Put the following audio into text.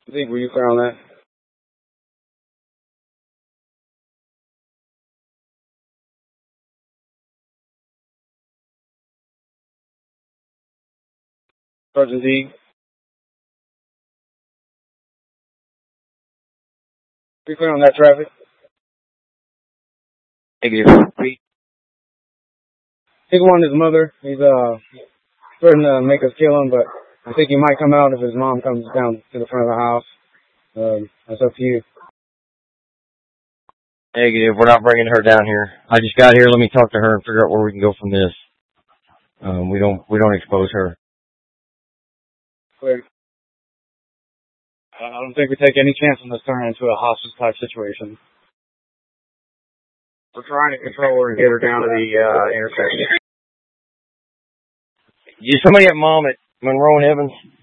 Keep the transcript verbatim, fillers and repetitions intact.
I think were you clear on that? Sergeant Z? Are you clear on that traffic? Negative. Repeat. He wanted his mother. He's uh threatening to make us kill him, but I think he might come out if his mom comes down to the front of the house. Um, that's up to you. Negative. We're not bringing her down here. I just got here. Let me talk to her and figure out where we can go from this. Um, we don't we don't expose her. Clear. I don't think we take any chance on this turning into a hostage type situation. We're trying to control her and get her down to the uh, intersection. Is somebody at mom at Monroe and Evans?